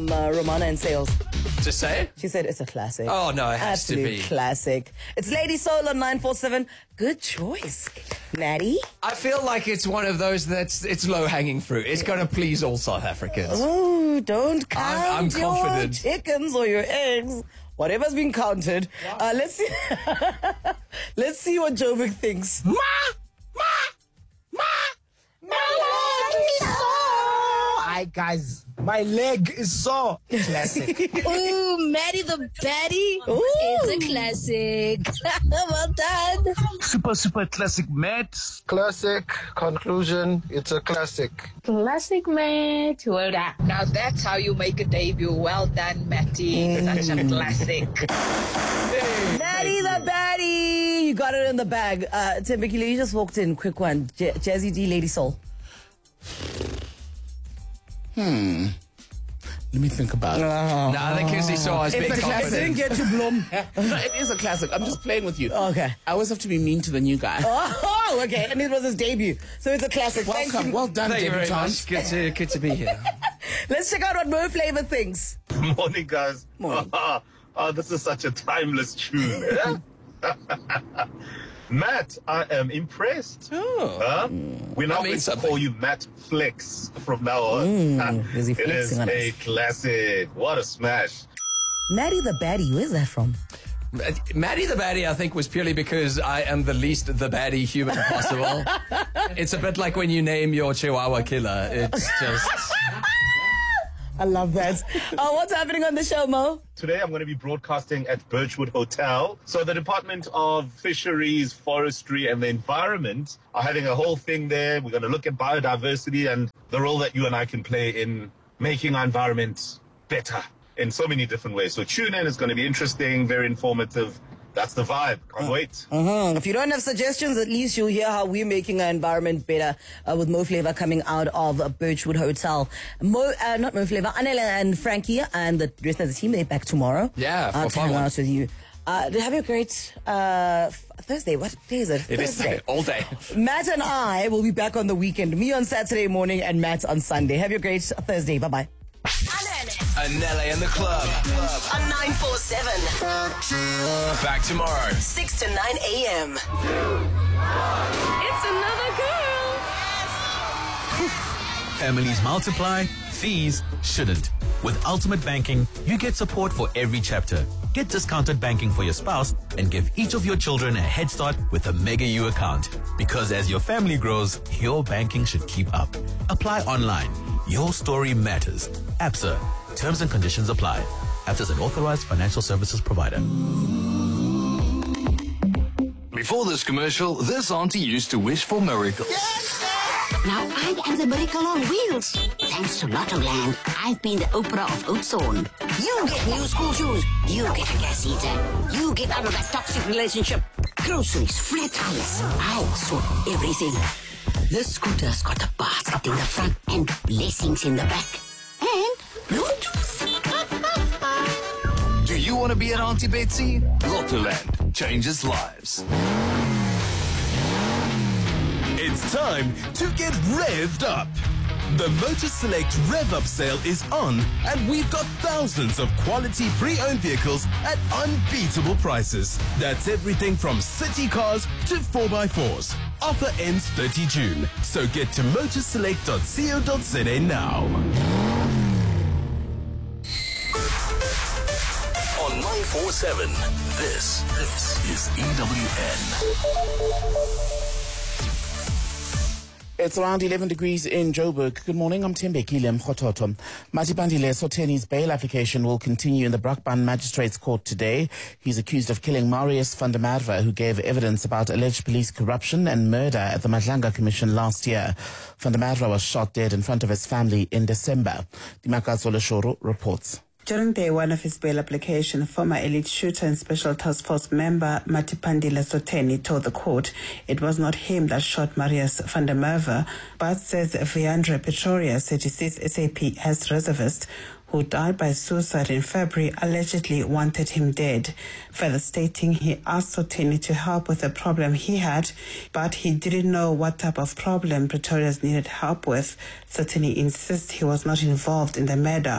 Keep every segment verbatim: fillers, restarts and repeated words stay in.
from uh, Romana and Sales. To say? She said it's a classic. Oh, no, it has Absolute to be. classic. It's Lady Soul on nine four seven. Good choice, Maddie. I feel like it's one of those that's it's low-hanging fruit. It's going to please all South Africans. Oh, don't count I'm, I'm your confident. chickens or your eggs. Whatever's been counted. Uh, let's see. Let's see what Joburg thinks. Ma! Ma! Ma! My leg is sore! Hi, guys. My leg is sore. Classic. Ooh, Maddie the Baddie. Ooh. It's a classic. Well done. Super, super classic, Matt. Classic. Conclusion, it's a classic. Classic, Matt. Well done. Now that's how you make a debut. Well done, Matty. Such a classic. Maddie the Baddie. You got it in the bag. Uh, Tembekile, you just walked in. Quick one. J- Jazzy D, Lady Soul. Hmm. Let me think about it. No, I think Kizzy saw us being It's a confident. classic. Didn't get to bloom. No, it is a classic. I'm just playing with you. Okay. I always have to be mean to the new guy. Oh, okay. And it was his debut. So it's a classic. Thank Welcome. you. Well done, Thank you very debutante. much. Good to, good to be here. Let's check out what Mo Flavor thinks. Morning, guys. Morning. Oh, this is such a timeless tune. Matt, I am impressed. Oh. Huh? We're now That going means to something. call you Matt Flex from now on. Mm, is he It is flexing on a us? classic. What a smash. Maddie the Baddie, where's that from? Maddie the Baddie, I think, was purely because I am the least the baddie human possible. It's a bit like when you name your Chihuahua killer. It's just... I love that. Uh, what's happening on the show, Mo? Today I'm going to be broadcasting at Birchwood Hotel. So the Department of Fisheries, Forestry and the Environment are having a whole thing there. We're going to look at biodiversity and the role that you and I can play in making our environment better in so many different ways. So tune in. It's going to be interesting, very informative. That's the vibe. Can't wait. Mm-hmm. If you don't have suggestions, at least you'll hear how we're making our environment better uh, with Mo Flavor coming out of uh, Birchwood Hotel. Mo, uh, not Mo Flavor, Anela and Frankie and the rest of the team, they're back tomorrow. Yeah, for uh, to fun hang one. out with you. Uh, have a great uh, f- Thursday. What day is it? It is Thursday. all day. Matt and I will be back on the weekend. Me on Saturday morning and Matt on Sunday. Have your great Thursday. Bye-bye. Anele and the club. On nine four seven. Back tomorrow. six to nine a.m. It's another girl. Families multiply, fees shouldn't. With Ultimate Banking, you get support for every chapter. Get discounted banking for your spouse and give each of your children a head start with a Mega U account. Because as your family grows, your banking should keep up. Apply online. Your story matters. ABSA. Terms and conditions apply. ABSA is an authorized financial services provider. Before this commercial, this auntie used to wish for miracles. Now I am the miracle on wheels. Thanks to Lottoland, I've been the Oprah of Oatszorn. You get new school shoes. You get a gas heater. You get out of that toxic relationship. Groceries, flat tires. I sort everything. This scooter's got a basket in the front and blessings in the back. And Bluetooth. Do you want to be an Auntie Betsy? Lottoland changes lives. It's time to get revved up. The Motor Select Rev Up sale is on, and we've got thousands of quality pre-owned vehicles at unbeatable prices. That's everything from city cars to four by fours. Offer ends thirtieth of June, so get to motorselect dot co dot za now. On nine four seven, this, this is E W N. It's around eleven degrees in Joburg. Good morning, I'm Tembekile Mkhototo. Matipandile Sotene's bail application will continue in the Brakpan Magistrates Court today. He's accused of killing Marius van der Merwe, who gave evidence about alleged police corruption and murder at the Madlanga Commission last year. Van der Merwe was shot dead in front of his family in December. Dimakazo Leshoro reports. During day one of his bail application, former elite shooter and special task force member Matipandile Soteni told the court it was not him that shot Marius van der Merwe, but says Viandre Pretorius, thirty-six S A P S reservist, who died by suicide in February, allegedly wanted him dead, further stating he asked Soteni to help with a problem he had, but he didn't know what type of problem Pretorius needed help with. Soteni insists he was not involved in the murder.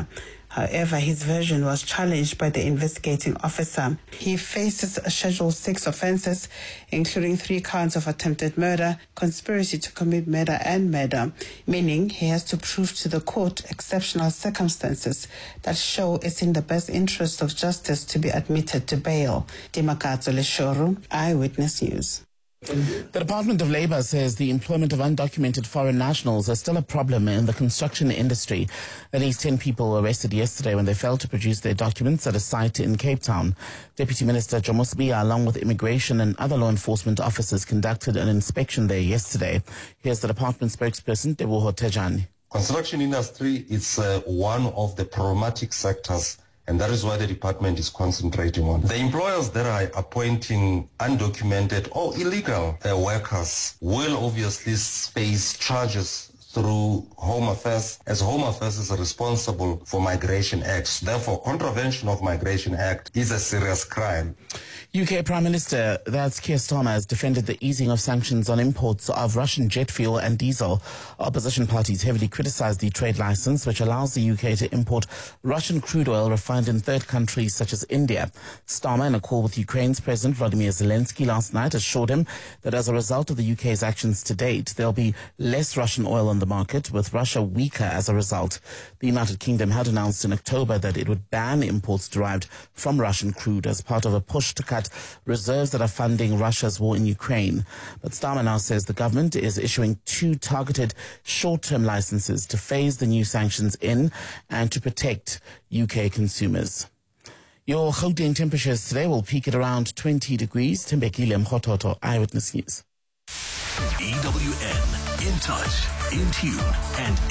However, his version was challenged by the investigating officer. He faces Schedule six offences, including three counts of attempted murder, conspiracy to commit murder and murder, meaning he has to prove to the court exceptional circumstances that show it's in the best interest of justice to be admitted to bail. Dimakatso Leshoru, Eyewitness News. The Department of Labour says the employment of undocumented foreign nationals is still a problem in the construction industry. At least ten people were arrested yesterday when they failed to produce their documents at a site in Cape Town. Deputy Minister Jomo Sibiya, along with immigration and other law enforcement officers, conducted an inspection there yesterday. Here's the department spokesperson, Teboho Tejani. Construction industry is uh, one of the problematic sectors, and that is why the department is concentrating on. The employers that are appointing undocumented or illegal uh, workers will obviously face charges through Home Affairs, as Home Affairs is responsible for Migration Acts. Therefore, contravention of Migration Act is a serious crime. U K Prime Minister, that's Keir Starmer, has defended the easing of sanctions on imports of Russian jet fuel and diesel. Opposition parties heavily criticised the trade licence, which allows the U K to import Russian crude oil refined in third countries such as India. Starmer, in a call with Ukraine's President Volodymyr Zelensky last night, assured him that as a result of the U K's actions to date, there'll be less Russian oil on the market, with Russia weaker as a result. The United Kingdom had announced in October that it would ban imports derived from Russian crude as part of a push to cut reserves that are funding Russia's war in Ukraine. But Starmer now says the government is issuing two targeted short-term licenses to phase the new sanctions in and to protect U K consumers. Your Gauteng temperatures today will peak at around twenty degrees. Tembekile Mkhototo, Eyewitness News. E W N, in touch, in tune, and